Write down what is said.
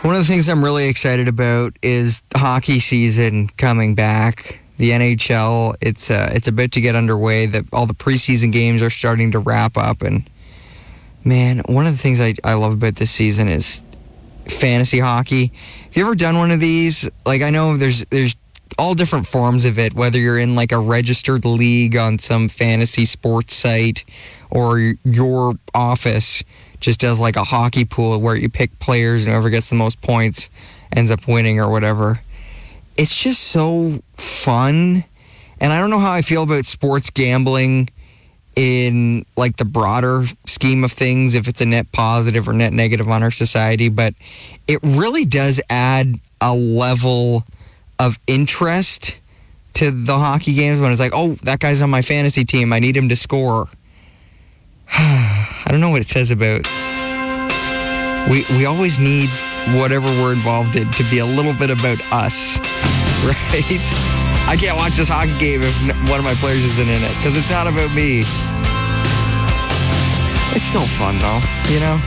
One of the things I'm really excited about is hockey season coming back. The NHL, it's a bit to get underway. That all the preseason games are starting to wrap up, and man, one of the things I love about this season is fantasy hockey. Have you ever done one of these? Like, I know there's all different forms of it, whether you're in like a registered league on some fantasy sports site, or your office just does like a hockey pool where you pick players and whoever gets the most points ends up winning or whatever. It's just so fun. And I don't know how I feel about sports gambling in like the broader scheme of things, if it's a net positive or net negative on our society, but it really does add a level of interest to the hockey games when it's like, oh, that guy's on my fantasy team, I need him to score. I don't know what it says about we always need whatever we're involved in to be a little bit about us, right? I can't watch this hockey game if one of my players isn't in it, because it's not about me. It's still fun though, you know?